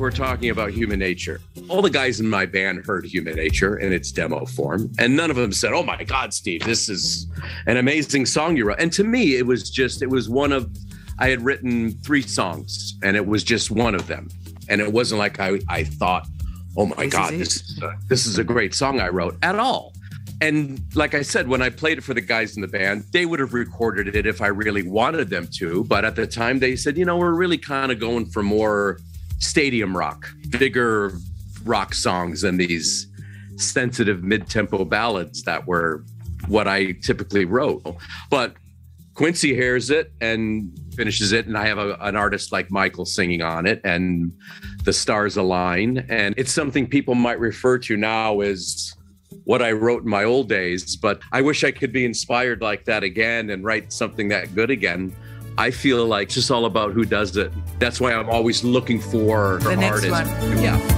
we're talking about Human Nature. All the guys in my band heard Human Nature in its demo form, and none of them said, "Oh my God, Steve, this is an amazing song you wrote." And to me, it was one of, I had written 3 songs, and it was just one of them. And it wasn't like I thought, "Oh my God, this is a great song I wrote," at all. And like I said, when I played it for the guys in the band, they would have recorded it if I really wanted them to. But at the time they said, we're really kind of going for more stadium rock, bigger rock songs than these sensitive mid-tempo ballads that were what I typically wrote. But Quincy hears it and finishes it, and I have an artist like Michael singing on it, and the stars align. And it's something people might refer to now as what I wrote in my old days, but I wish I could be inspired like that again and write something that good again. I feel like it's just all about who does it. That's why I'm always looking for the next artists. one. Yeah.